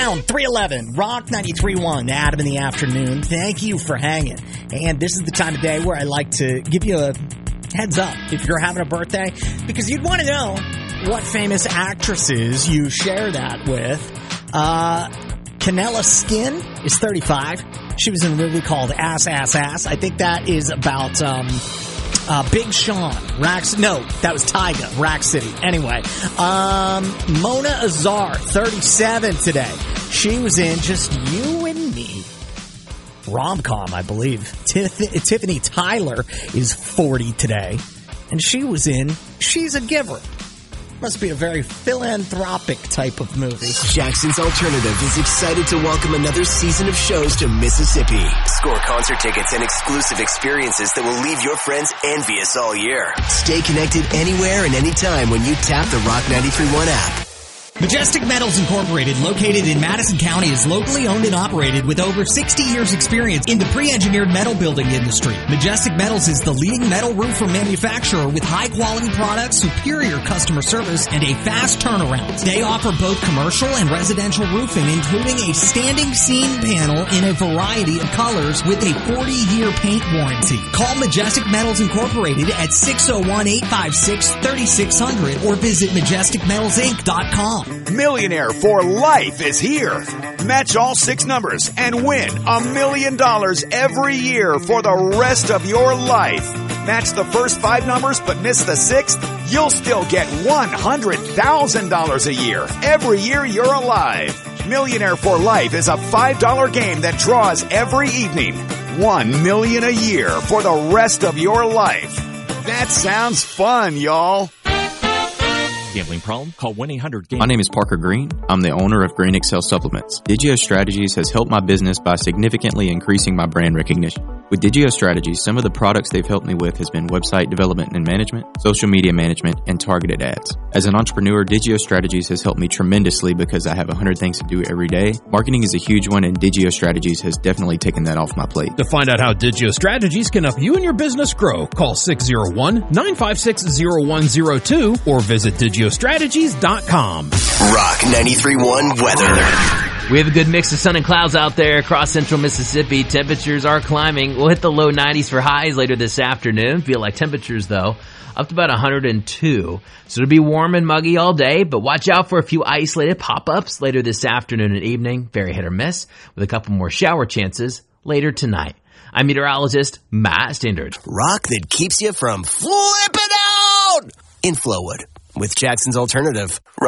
pound 311, Rock 93.1, Adam in the afternoon. Thank you for hanging. And this is the time of day where I like to give you a heads up if you're having a birthday, because you'd want to know what famous actresses you share that with. Canella Skin is 35. She was in a movie called Ass, Ass, Ass. I think that is about Big Sean. No, that was Tyga, Rack City. Anyway, Mona Azar, 37 today. She was in Just You and Me. Rom-com, I believe. Tiffany Tyler is 40 today. And she was in She's a Giver. Must be a very philanthropic type of movie. Jackson's Alternative is excited to welcome another season of shows to Mississippi. Score concert tickets and exclusive experiences that will leave your friends envious all year. Stay connected anywhere and anytime when you tap the Rock 93.1 app. Majestic Metals Incorporated, located in Madison County, is locally owned and operated with over 60 years experience in the pre-engineered metal building industry. Majestic Metals is the leading metal roofer manufacturer with high-quality products, superior customer service, and a fast turnaround. They offer both commercial and residential roofing, including a standing seam panel in a variety of colors with a 40-year paint warranty. Call Majestic Metals Incorporated at 601-856-3600 or visit majesticmetalsinc.com. Millionaire for Life is here. Match all 6 numbers and win $1 million every year for the rest of your life. Match the first 5 numbers but miss the 6th, you'll still get $100,000 a year every year you're alive. Millionaire for Life is a $5 game that draws every evening. $1 million a year for the rest of your life. That sounds fun, y'all. Gambling problem? Call 1-800-GAMBLER. My name is Parker Green. I'm the owner of Green Excel Supplements. Digio Strategies has helped my business by significantly increasing my brand recognition. With Digio Strategies, some of the products they've helped me with has been website development and management, social media management, and targeted ads. As an entrepreneur, Digio Strategies has helped me tremendously because I have 100 things to do every day. Marketing is a huge one, and Digio Strategies has definitely taken that off my plate. To find out how Digio Strategies can help you and your business grow, call 601-956-0102 or visit digiostrategies.com. Rock 93.1 weather. We have a good mix of sun and clouds out there across central Mississippi. Temperatures are climbing. We'll hit the low 90s for highs later this afternoon. Feel like temperatures, though, up to about 102. So it'll be warm and muggy all day, but watch out for a few isolated pop-ups later this afternoon and evening. Very hit or miss, with a couple more shower chances later tonight. I'm meteorologist Matt Standard. Rock that keeps you from flipping out in Flowwood with Jackson's Alternative.